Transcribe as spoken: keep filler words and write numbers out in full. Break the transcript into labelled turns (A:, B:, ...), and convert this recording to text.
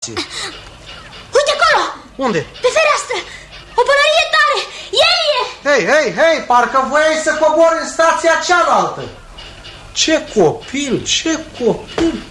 A: stație.
B: Uite acolo!
A: Unde?
B: Pe fereastră! O pălărie tare! El e!
A: Hei, hei, hei, parcă voiai să cobori în stația cealaltă. Ce copil, ce copil!